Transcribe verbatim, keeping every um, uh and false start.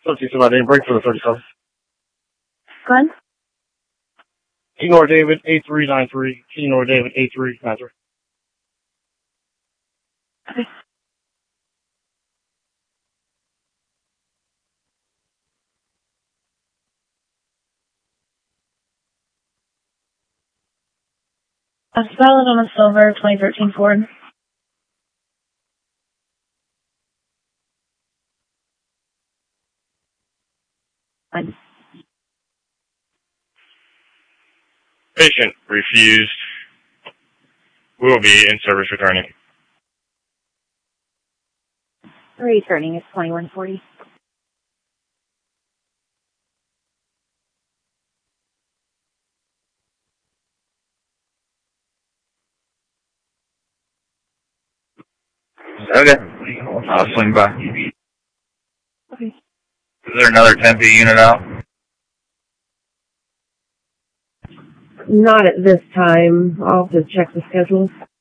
thirteen seven, I didn't break for the thirty-seven. Go ahead. Kenor David, eight three nine three. Kenor David, eight three nine three. Okay. A solid on a silver, twenty thirteen Ford. Fine. Patient refused. We will be in service returning. Returning is twenty-one forty. Okay. I'll swing by. Okay. Is there another Tempe unit out? Not at this time. I'll have to check the schedules.